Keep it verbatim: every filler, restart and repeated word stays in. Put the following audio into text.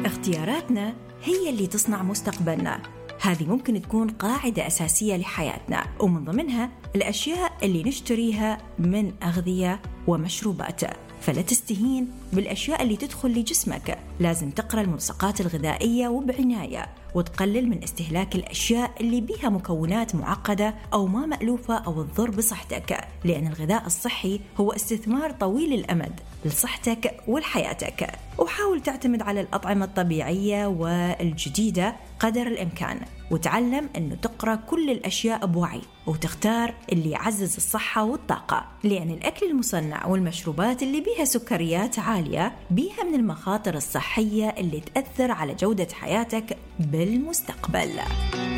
اختياراتنا هي اللي تصنع مستقبلنا. هذه ممكن تكون قاعدة أساسية لحياتنا، ومن ضمنها الأشياء اللي نشتريها من أغذية ومشروبات. فلا تستهين بالأشياء اللي تدخل لجسمك. لازم تقرأ الملصقات الغذائية وبعناية، وتقلل من استهلاك الأشياء اللي بيها مكونات معقدة أو ما مألوفة أو تضر بصحتك، لأن الغذاء الصحي هو استثمار طويل الأمد لصحتك ولحياتك. وحاول تعتمد على الأطعمة الطبيعية والجديدة قدر الإمكان، وتعلم أنه تقرأ كل الأشياء بوعي، وتختار اللي يعزز الصحة والطاقة، لأن الأكل المصنع والمشروبات اللي بيها سكريات عالية بيها من المخاطر الصحية اللي تأثر على جودة حياتك بالمستقبل.